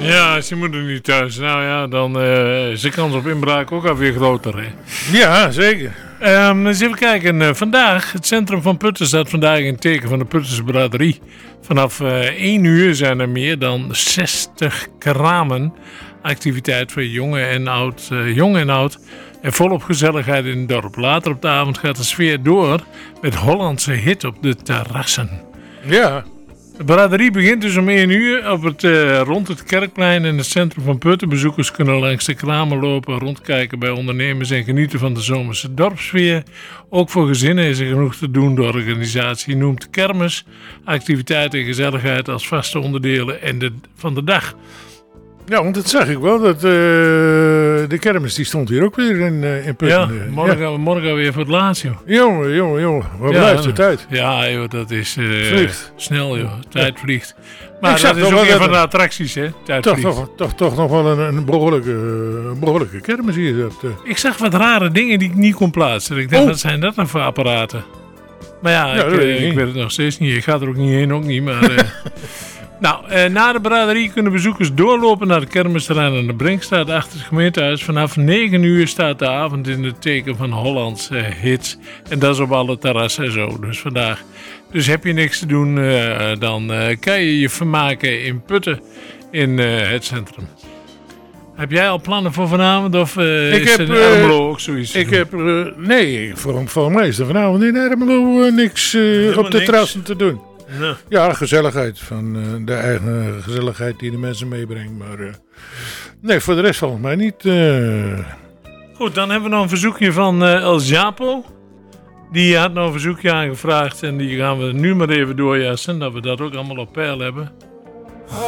Ja, is je moeder niet thuis. Nou ja, dan is de kans op inbraak ook alweer groter. Hè? Ja, zeker. Eens even kijken. Vandaag, het centrum van Putten staat vandaag in het teken van de Puttense braderie. Vanaf 1 uur zijn er meer dan 60 kramen. Activiteit voor jong en oud. En volop gezelligheid in het dorp. Later op de avond gaat de sfeer door met Hollandse hit op de terrassen. Ja. De braderie begint dus om 1 uur rond het Kerkplein in het centrum van Putten. Bezoekers kunnen langs de kramen lopen, rondkijken bij ondernemers en genieten van de zomerse dorpssfeer. Ook voor gezinnen is er genoeg te doen. De organisatie noemt kermis, activiteit en gezelligheid als vaste onderdelen van de dag. Ja, want dat zag ik wel. Dat, de kermis die stond hier ook weer in Putten. Ja, morgen weer voor het laatst, joh. Jongen. Waar blijft de tijd? Ja, joh, dat is vliegt. Snel, joh. Tijd vliegt. Maar dat is ook een van de attracties, hè? Tijd vliegt. Toch nog wel een behoorlijke kermis hier. Ik zag wat rare dingen die ik niet kon plaatsen. Ik dacht, wat zijn dat nou voor apparaten? Maar ja, ik weet het nog steeds niet. Ik ga er ook niet heen, ook niet. Maar... Nou, na de braderie kunnen bezoekers doorlopen naar het kermisterrein aan de Brinkstraat achter het gemeentehuis. Vanaf 9 uur staat de avond in het teken van Hollandse hits. En dat is op alle terrassen en zo. Dus vandaag. Dus heb je niks te doen, dan kan je je vermaken in Putten in het centrum. Heb jij al plannen voor vanavond? Of is het in Ermelo ook zoiets? Nee, voor mij is er vanavond in Ermelo niks op de terrassen te doen. Nee. Ja, gezelligheid. Van de eigen gezelligheid die de mensen meebrengt. Maar nee, voor de rest volgens mij niet. Goed, dan hebben we nog een verzoekje van El Japo. Die had nog een verzoekje aangevraagd. En die gaan we nu maar even doorjassen. Dat we dat ook allemaal op peil hebben.